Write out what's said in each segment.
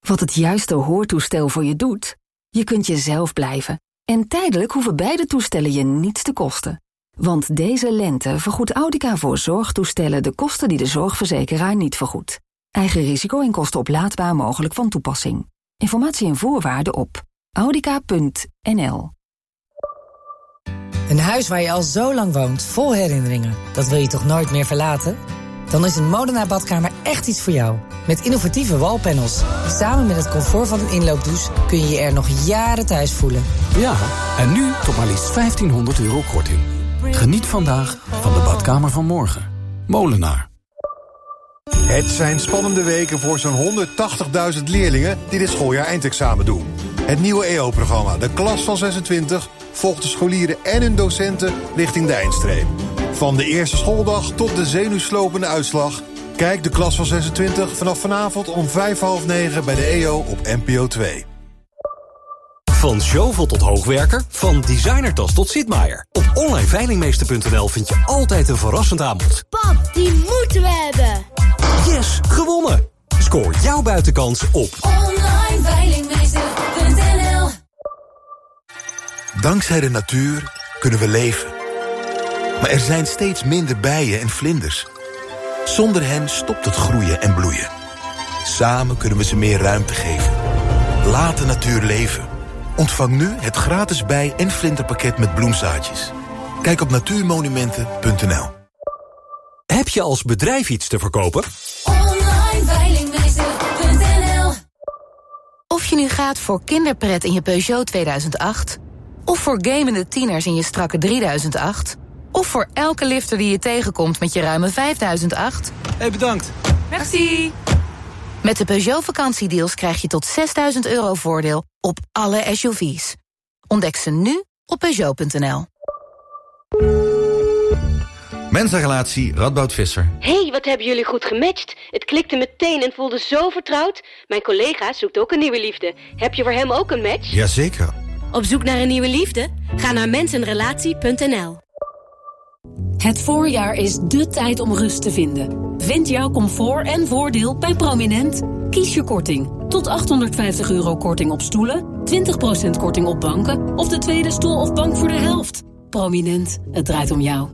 wat het juiste hoortoestel voor je doet? Je kunt jezelf blijven. En tijdelijk hoeven beide toestellen je niets te kosten. Want deze lente vergoedt Audica voor zorgtoestellen de kosten die de zorgverzekeraar niet vergoedt. Eigen risico en kosten oplaadbaar mogelijk van toepassing. Informatie en voorwaarden op audica.nl. Een huis waar je al zo lang woont, vol herinneringen. Dat wil je toch nooit meer verlaten? Dan is een Modena badkamer echt iets voor jou. Met innovatieve wallpanels. Samen met het comfort van een inloopdouche kun je je er nog jaren thuis voelen. Ja, en nu tot maar liefst €1500 korting. Geniet vandaag van de badkamer van morgen. Molenaar. Het zijn spannende weken voor zo'n 180.000 leerlingen die dit schooljaar eindexamen doen. Het nieuwe EO-programma, de klas van 26, volgt de scholieren en hun docenten richting de eindstreep. Van de eerste schooldag tot de zenuwslopende uitslag. Kijk de klas van 26 vanaf vanavond om 8:30 bij de EO op NPO 2. Van shovel tot hoogwerker, van designertas tot Sitmaier. Op onlineveilingmeester.nl vind je altijd een verrassend aanbod. Pap, die moeten we hebben. Yes, gewonnen! Scoor jouw buitenkans op onlineveilingmeester.nl. Dankzij de natuur kunnen we leven. Maar er zijn steeds minder bijen en vlinders. Zonder hen stopt het groeien en bloeien. Samen kunnen we ze meer ruimte geven. Laat de natuur leven. Ontvang nu het gratis bij- en vlinderpakket met bloemzaadjes. Kijk op natuurmonumenten.nl. Heb je als bedrijf iets te verkopen? onlineveilingmeester.nl. Of je nu gaat voor kinderpret in je Peugeot 2008... of voor gamende tieners in je strakke 3008... of voor elke lifter die je tegenkomt met je ruime 5008... Hey, bedankt. Merci. Met de Peugeot vakantiedeals krijg je tot €6.000 voordeel op alle SUV's. Ontdek ze nu op Peugeot.nl. Mensenrelatie Radboud Visser. Hey, wat hebben jullie goed gematcht. Het klikte meteen en voelde zo vertrouwd. Mijn collega zoekt ook een nieuwe liefde. Heb je voor hem ook een match? Jazeker. Op zoek naar een nieuwe liefde? Ga naar mensenrelatie.nl. Het voorjaar is dé tijd om rust te vinden. Vind jouw comfort en voordeel bij Prominent. Kies je korting. Tot €850 korting op stoelen, 20% korting op banken... of de tweede stoel of bank voor de helft. Prominent, het draait om jou.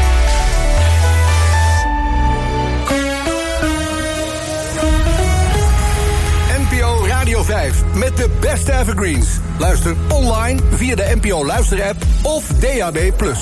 NPO Radio 5 met de beste evergreens. Luister online via de NPO Luister-app of DAB+.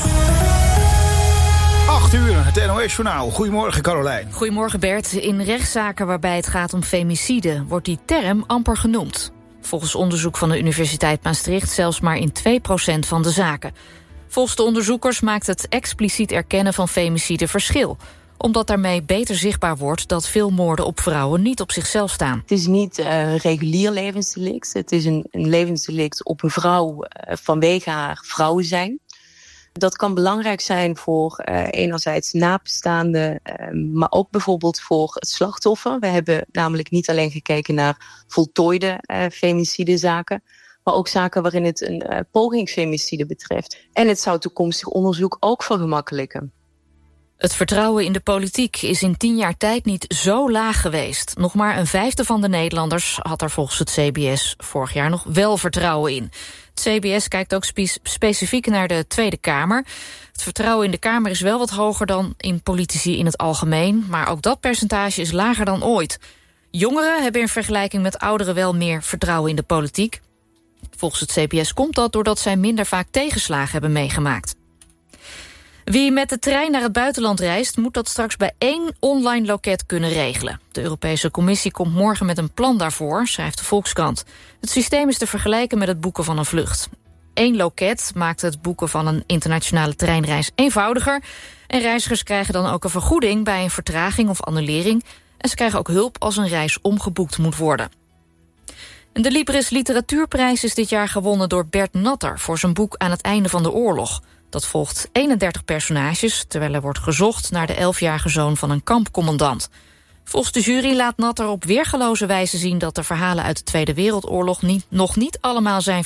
8 uur, het NOS-journaal. Goedemorgen, Carolijn. Goedemorgen, Bert. In rechtszaken waarbij het gaat om femicide wordt die term amper genoemd. Volgens onderzoek van de Universiteit Maastricht zelfs maar in 2% van de zaken. Volgens de onderzoekers maakt het expliciet erkennen van femicide verschil, omdat daarmee beter zichtbaar wordt dat veel moorden op vrouwen niet op zichzelf staan. Het is niet een regulier levensdelict. Het is een levensdelict op een vrouw vanwege haar vrouw zijn. Dat kan belangrijk zijn voor enerzijds nabestaanden, maar ook bijvoorbeeld voor het slachtoffer. We hebben namelijk niet alleen gekeken naar voltooide femicidezaken, maar ook zaken waarin het een pogingfemicide betreft. En het zou toekomstig onderzoek ook vergemakkelijken. Het vertrouwen in de politiek is in 10 jaar tijd niet zo laag geweest. Nog maar 1/5 van de Nederlanders had er volgens het CBS vorig jaar nog wel vertrouwen in. Het CBS kijkt ook specifiek naar de Tweede Kamer. Het vertrouwen in de Kamer is wel wat hoger dan in politici in het algemeen, maar ook dat percentage is lager dan ooit. Jongeren hebben in vergelijking met ouderen wel meer vertrouwen in de politiek. Volgens het CBS komt dat doordat zij minder vaak tegenslagen hebben meegemaakt. Wie met de trein naar het buitenland reist, moet dat straks bij 1 online loket kunnen regelen. De Europese Commissie komt morgen met een plan daarvoor, schrijft de Volkskrant. Het systeem is te vergelijken met het boeken van een vlucht. 1 loket maakt het boeken van een internationale treinreis eenvoudiger. En reizigers krijgen dan ook een vergoeding bij een vertraging of annulering. En ze krijgen ook hulp als een reis omgeboekt moet worden. En de Libris Literatuurprijs is dit jaar gewonnen door Bert Natter voor zijn boek Aan het einde van de oorlog. Dat volgt 31 personages, terwijl er wordt gezocht naar de 11-jarige zoon van een kampcommandant. Volgens de jury laat Natter op weergeloze wijze zien dat de verhalen uit de Tweede Wereldoorlog nog niet allemaal zijn